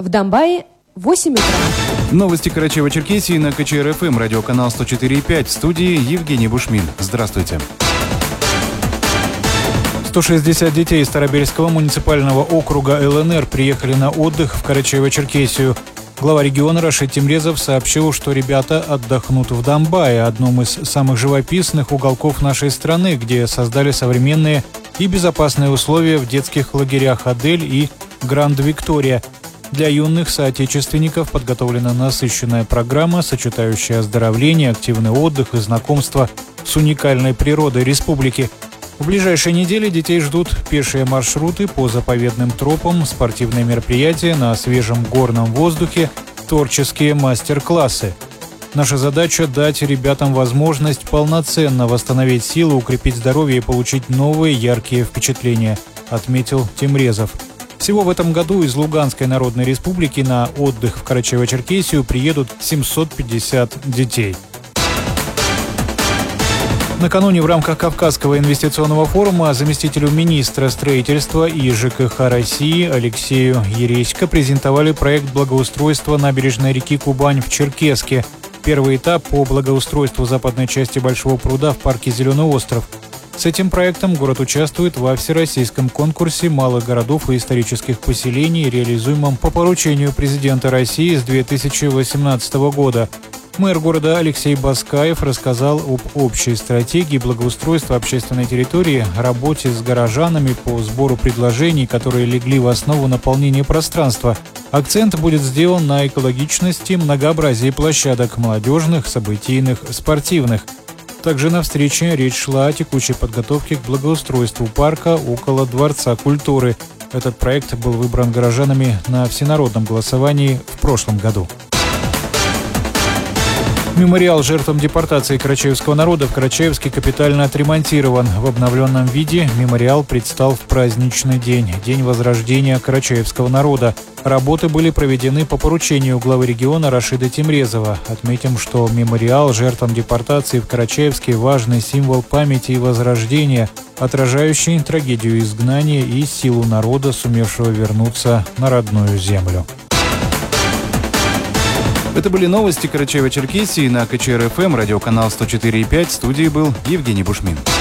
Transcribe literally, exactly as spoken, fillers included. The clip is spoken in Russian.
В Домбае восемь утра. Новости Карачаево-Черкесии на ка че эр эф эм, радиоканал сто четыре и пять. В студии Евгений Бушмин. Здравствуйте. сто шестьдесят детей из Старобельского муниципального округа эл эн эр приехали на отдых в Карачаево-Черкесию. Глава региона Рашид Темрезов сообщил, что ребята отдохнут в Домбае, одном из самых живописных уголков нашей страны, где создали современные и безопасные условия в детских лагерях «Адель» и «Гранд Виктория». Для юных соотечественников подготовлена насыщенная программа, сочетающая оздоровление, активный отдых и знакомство с уникальной природой республики. В ближайшие недели детей ждут пешие маршруты по заповедным тропам, спортивные мероприятия на свежем горном воздухе, творческие мастер-классы. Наша задача – дать ребятам возможность полноценно восстановить силы, укрепить здоровье и получить новые яркие впечатления, отметил Темрезов. Всего в этом году из Луганской Народной Республики на отдых в Карачаево-Черкесию приедут семьсот пятьдесят детей. Накануне в рамках Кавказского инвестиционного форума заместителю министра строительства и жэ ка ха России Алексею Ересько презентовали проект благоустройства набережной реки Кубань в Черкесске. Первый этап по благоустройству западной части Большого пруда в парке «Зеленый остров». С этим проектом город участвует во всероссийском конкурсе малых городов и исторических поселений, реализуемом по поручению президента России с две тысячи восемнадцатого года. Мэр города Алексей Баскаев рассказал об общей стратегии благоустройства общественной территории, работе с горожанами по сбору предложений, которые легли в основу наполнения пространства. Акцент будет сделан на экологичности, многообразии площадок молодежных, событийных, спортивных. Также на встрече речь шла о текущей подготовке к благоустройству парка около Дворца культуры. Этот проект был выбран горожанами на всенародном голосовании в прошлом году. Мемориал жертвам депортации карачаевского народа в Карачаевске капитально отремонтирован. В обновленном виде мемориал предстал в праздничный день – День возрождения карачаевского народа. Работы были проведены по поручению главы региона Рашида Темрезова. Отметим, что мемориал жертвам депортации в Карачаевске – важный символ памяти и возрождения, отражающий трагедию изгнания и силу народа, сумевшего вернуться на родную землю. Это были новости Карачаево-Черкесии на ка че эр эф эм, радиоканал сто четыре и пять. В студии был Евгений Бушмин.